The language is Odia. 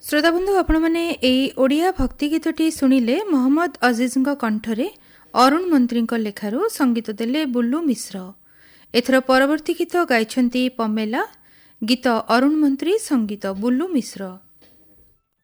ଶ୍ରୋତାବନ୍ଧୁ ଆପଣମାନେ ଏହି ଓଡ଼ିଆ ଭକ୍ତି ଗୀତଟି ଶୁଣିଲେ ମହମ୍ମଦ ଅଜିଜଙ୍କ କଣ୍ଠରେ ଅରୁଣ ମନ୍ତ୍ରୀଙ୍କ ଲେଖାରୁ ସଙ୍ଗୀତ ଦେଲେ ବୁଲୁ ମିଶ୍ର। ଏଥର ପରବର୍ତ୍ତୀ ଗୀତ ଗାଇଛନ୍ତି ପମେଲା, ଗୀତ ଅରୁଣ ମନ୍ତ୍ରୀ, ସଙ୍ଗୀତ ବୁଲୁ ମିଶ୍ର।